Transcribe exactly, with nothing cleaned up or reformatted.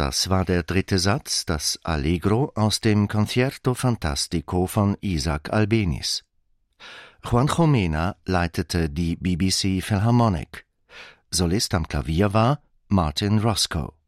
Das war der dritte Satz, das Allegro aus dem Concerto Fantastico von Isaac Albéniz. Juanjo Mena leitete die B B C Philharmonic. Solist am Klavier war Martin Roscoe.